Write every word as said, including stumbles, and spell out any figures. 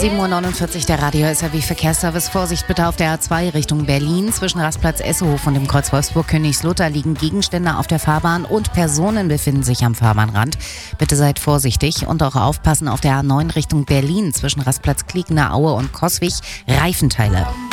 sieben Uhr neunundvierzig, der Radio S R W Verkehrsservice. Vorsicht bitte auf der A zwei Richtung Berlin. Zwischen Rastplatz Essehof und dem Kreuz Wolfsburg-Königslutter liegen Gegenstände auf der Fahrbahn und Personen befinden sich am Fahrbahnrand. Bitte seid vorsichtig und auch aufpassen auf der A neun Richtung Berlin. Zwischen Rastplatz Kliegener Aue und Coswig Reifenteile.